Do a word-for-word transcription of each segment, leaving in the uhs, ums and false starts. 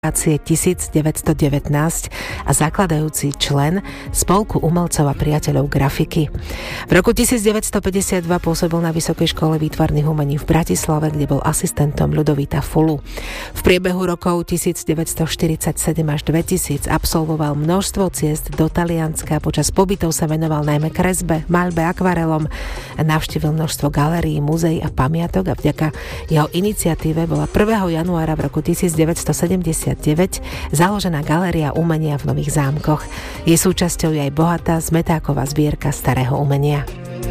devätnásť a zakladajúci člen Spolku umelcov a priateľov grafiky. V roku devätnásťstopäťdesiatdva pôsobil na Vysokej škole výtvarných umení v Bratislave, kde bol asistentom Ľudovita Fulu. V priebehu rokov devätnásťstoštyridsaťsedem až dvetisíc absolvoval množstvo ciest do Talianska. Počas pobytov sa venoval najmä kresbe, maľbe, akvarelom. Navštívil množstvo galérií, múzeí a pamiatok a vďaka jeho iniciatíve bola prvého januára v roku devätnásťstosedemdesiatdeväť založená galéria umenia v Nových Zámkoch. Jej súčasťou je aj bohatá zmetáková zbierka starého umenia.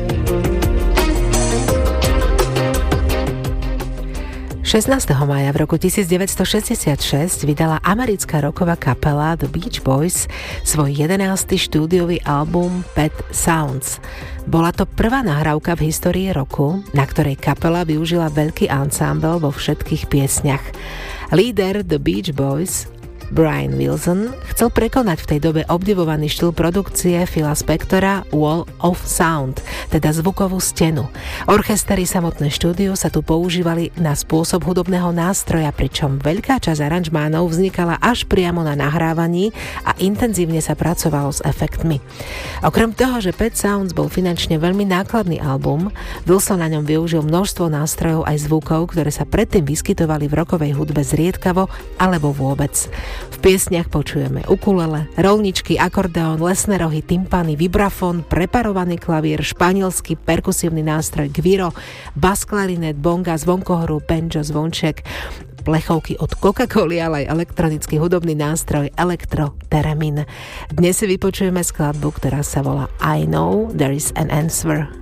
šestnásteho mája v roku devätnásťstošesťdesiatšesť vydala americká rocková kapela The Beach Boys svoj jedenásty štúdiový album Pet Sounds. Bola to prvá nahrávka v histórii roku, na ktorej kapela využila veľký ansámbel vo všetkých piesňach. Líder The Beach Boys Brian Wilson chcel prekonať v tej dobe obdivovaný štýl produkcie Phila Spectora Wall of Sound, teda zvukovú stenu. Orchester i samotné štúdio sa tu používali na spôsob hudobného nástroja, pričom veľká časť aranžmánov vznikala až priamo na nahrávaní a intenzívne sa pracovalo s efektmi. Okrem toho, že Pet Sounds bol finančne veľmi nákladný album, Wilson na ňom využil množstvo nástrojov aj zvukov, ktoré sa predtým vyskytovali v rockovej hudbe zriedkavo alebo vôbec. V piesniach počujeme ukulele, rolničky, akordeón, lesné rohy, tympany, vibrafón, preparovaný klavír, španielský perkusívny nástroj gviro, bas klarinet, bonga, zvonkohru, banjo, zvonček, plechovky od Coca-Coly, ale aj elektronický hudobný nástroj elektroteremin. Dnes si vypočujeme skladbu, ktorá sa volá I Know There Is an Answer.